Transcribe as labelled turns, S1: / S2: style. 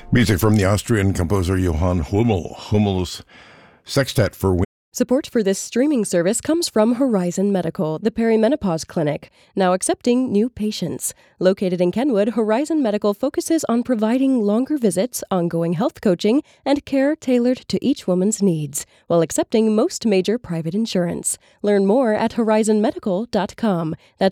S1: Music from the Austrian composer Johann Hummel. Hummel's Sextet for Wind.
S2: Support for this streaming service comes from Horizon Medical, the perimenopause clinic, now accepting new patients. Located in Kenwood, Horizon Medical focuses on providing longer visits, ongoing health coaching, and care tailored to each woman's needs, while accepting most major private insurance. Learn more at horizonmedical.com. That's